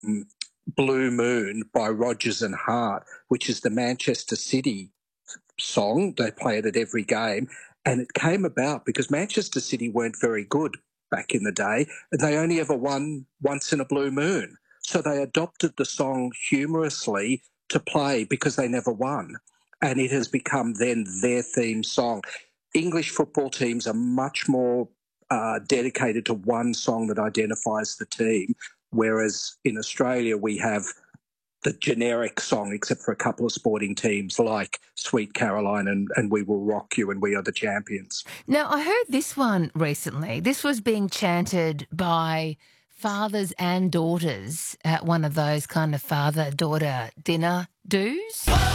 mm, Blue Moon by Rodgers and Hart, which is the Manchester City song. They play it at every game. And it came about because Manchester City weren't very good back in the day. And they only ever won once in a blue moon. So they adopted the song humorously to play because they never won. And it has become then their theme song. English football teams are much more dedicated to one song that identifies the team, whereas in Australia we have the generic song, except for a couple of sporting teams like Sweet Caroline and We Will Rock You and We Are the Champions. Now, I heard this one recently. This was being chanted by fathers and daughters at one of those kind of father-daughter dinner do's.